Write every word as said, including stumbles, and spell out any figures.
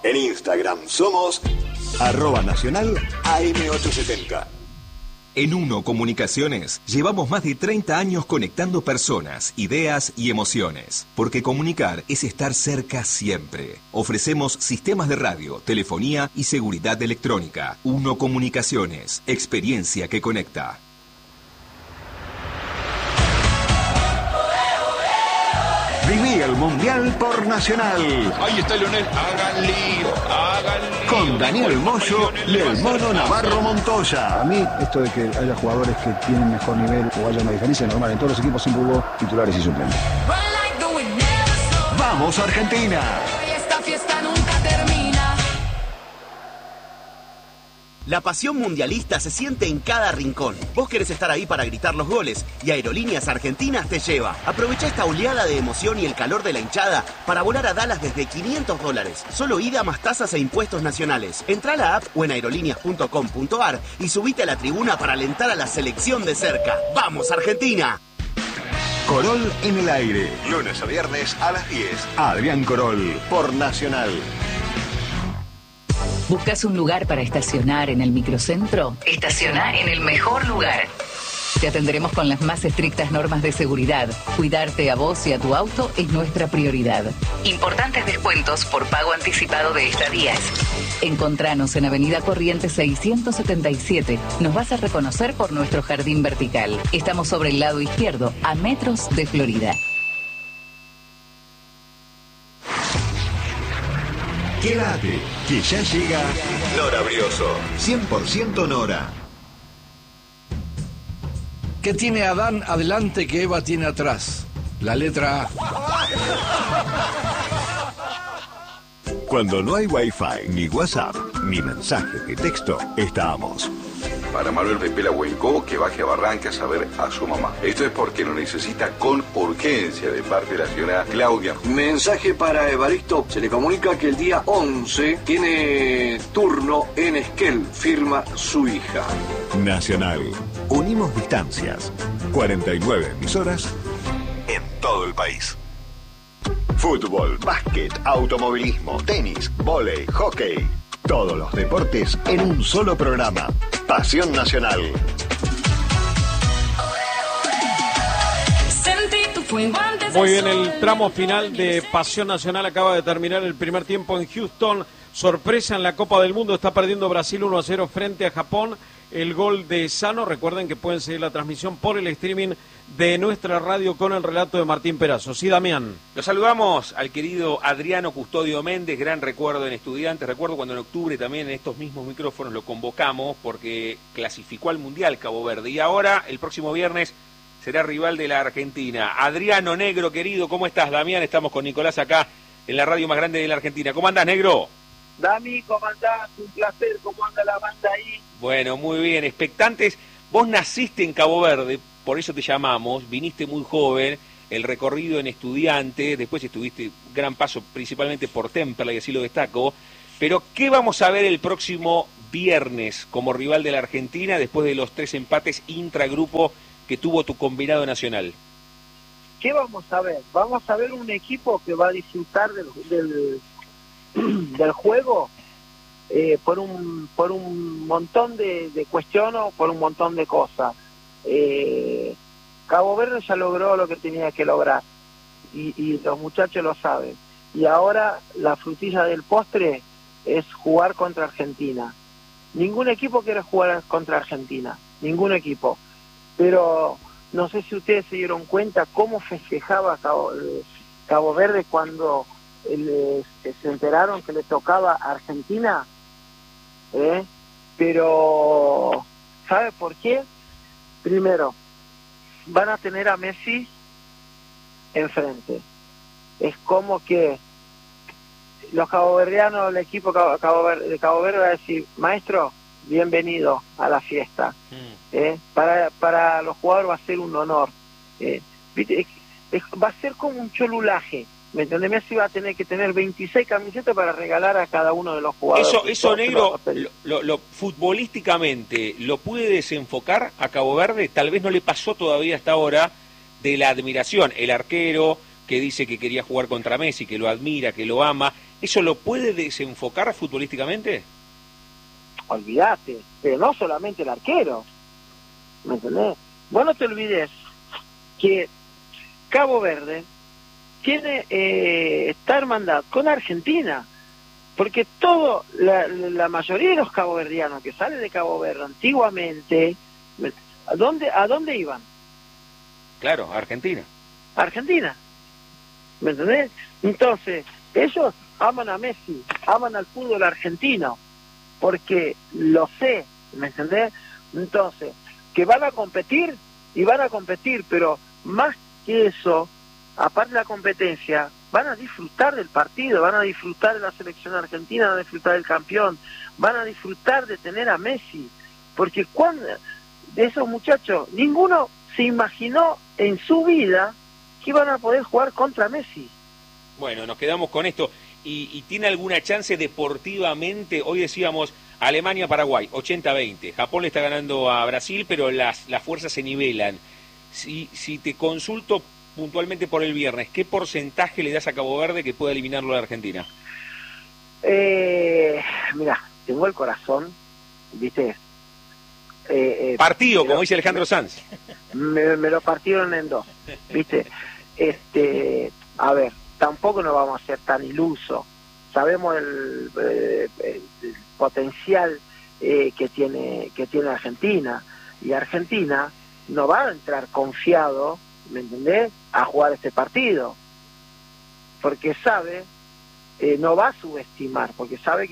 En Instagram somos arroba nacional A M ochocientos setenta. En Uno Comunicaciones llevamos más de treinta años conectando personas, ideas y emociones. Porque comunicar es estar cerca siempre. Ofrecemos sistemas de radio, telefonía y seguridad electrónica. Uno Comunicaciones, experiencia que conecta. Viví el Mundial por Nacional. Ahí está Leonel, hagan lío, hagan lío. Con Daniel Moyo y el Mono Navarro Montoya. A mí, esto de que haya jugadores que tienen mejor nivel o haya una diferencia normal, en todos los equipos siempre hubo titulares y suplentes. ¡Vamos, Argentina! Esta fiesta nunca termina. La pasión mundialista se siente en cada rincón. Vos querés estar ahí para gritar los goles y Aerolíneas Argentinas te lleva. Aprovecha esta oleada de emoción y el calor de la hinchada para volar a Dallas desde quinientos dólares. Solo ida más tasas e impuestos nacionales. Entrá a la app o en aerolíneas punto com punto ar y subite a la tribuna para alentar a la selección de cerca. ¡Vamos, Argentina! Corol en el aire. Lunes a viernes a las diez. Adrián Corol por Nacional. ¿Buscas un lugar para estacionar en el microcentro? Estaciona en el mejor lugar. Te atenderemos con las más estrictas normas de seguridad. Cuidarte a vos y a tu auto es nuestra prioridad. Importantes descuentos por pago anticipado de estadías. Encontranos en Avenida Corrientes seiscientos setenta y siete. Nos vas a reconocer por nuestro jardín vertical. Estamos sobre el lado izquierdo, a metros de Florida. Quédate, que ya llega Nora Brioso. cien por ciento Nora. ¿Qué tiene Adán adelante que Eva tiene atrás? La letra A. Cuando no hay Wi-Fi, ni WhatsApp, ni mensajes de texto, estamos. Para Manuel de Pelahuenco, que baje a Barrancas a ver a su mamá. Esto es porque lo necesita con urgencia de parte de la señora Claudia. Mensaje para Evaristo. Se le comunica que el día once tiene turno en Esquel. Firma su hija. Nacional. Unimos distancias. cuarenta y nueve emisoras en todo el país. Fútbol, básquet, automovilismo, tenis, vóley, hockey. Todos los deportes en un solo programa. Pasión Nacional. Muy bien, el tramo final de Pasión Nacional acaba de terminar el primer tiempo en Houston. Sorpresa en la Copa del Mundo, está perdiendo Brasil uno a cero frente a Japón. El gol de Sano, recuerden que pueden seguir la transmisión por el streaming de nuestra radio con el relato de Martín Perazo. Sí, Damián. Lo saludamos al querido Adriano Custodio Méndez, gran recuerdo en Estudiantes. Recuerdo cuando en octubre también en estos mismos micrófonos lo convocamos porque clasificó al Mundial Cabo Verde. Y ahora, el próximo viernes, será rival de la Argentina. Adriano, negro querido, ¿cómo estás? Damián, estamos con Nicolás acá en la radio más grande de la Argentina. ¿Cómo andás, negro? Dami, ¿cómo andás? Un placer, ¿cómo anda la banda ahí? Bueno, muy bien, expectantes. Vos naciste en Cabo Verde, por eso te llamamos, viniste muy joven, el recorrido en Estudiantes, después estuviste gran paso principalmente por Temperley, y así lo destaco. Pero, ¿qué vamos a ver el próximo viernes como rival de la Argentina después de los tres empates intragrupo que tuvo tu combinado nacional? ¿Qué vamos a ver? Vamos a ver un equipo que va a disfrutar del... del... del juego eh, por un por un montón de, de cuestiones, por un montón de cosas. eh, Cabo Verde ya logró lo que tenía que lograr y, y los muchachos lo saben, y ahora la frutilla del postre es jugar contra Argentina. Ningún equipo quiere jugar contra Argentina, ningún equipo, pero no sé si ustedes se dieron cuenta cómo festejaba Cabo, eh, Cabo Verde cuando El, se enteraron que le tocaba a Argentina, ¿eh? Pero ¿sabe por qué? Primero, van a tener a Messi enfrente. Es como que los caboverdianos, el equipo Cabo, Cabo Verde, de Cabo Verde va a decir, maestro, bienvenido a la fiesta. Mm. ¿Eh? Para, para los jugadores va a ser un honor. ¿Eh? ¿Viste? Es, es, va a ser como un cholulaje. ¿Me entendés? Messi va a tener que tener veintiséis camisetas para regalar a cada uno de los jugadores. Eso, eso negro, lo, lo, lo, futbolísticamente, ¿lo puede desenfocar a Cabo Verde? Tal vez no le pasó todavía hasta ahora de la admiración. El arquero, que dice que quería jugar contra Messi, que lo admira, que lo ama. ¿Eso lo puede desenfocar futbolísticamente? Olvídate, pero no solamente el arquero, ¿me entendés? Vos no te olvides que Cabo Verde tiene eh, está hermandad con Argentina, porque todo la, la mayoría de los caboverdianos que salen de Cabo Verde antiguamente, ¿a dónde a dónde iban? Claro, Argentina. Argentina, ¿me entendés? Entonces ellos aman a Messi, aman al fútbol argentino, porque lo sé, ¿me entendés? Entonces, que van a competir, y van a competir, pero más que eso, aparte de la competencia, van a disfrutar del partido, van a disfrutar de la selección argentina, van a disfrutar del campeón, van a disfrutar de tener a Messi, porque cuando de esos muchachos, ninguno se imaginó en su vida que iban a poder jugar contra Messi. Bueno, nos quedamos con esto. ¿Y, y tiene alguna chance deportivamente? Hoy decíamos Alemania-Paraguay, ochenta a veinte. Japón le está ganando a Brasil, pero las, las fuerzas se nivelan. Si, si te consulto puntualmente por el viernes, ¿qué porcentaje le das a Cabo Verde que pueda eliminarlo a la Argentina? Eh, mira, tengo el corazón, ¿viste? Eh, eh, Partido, como lo, dice Alejandro Sanz. Me, me lo partieron en dos, ¿viste? Este, a ver, tampoco nos vamos a ser tan ilusos. Sabemos el, eh, el potencial eh, que tiene que tiene Argentina, y Argentina no va a entrar confiado, ¿me entendés?, a jugar este partido, porque sabe, eh, no va a subestimar, porque sabe que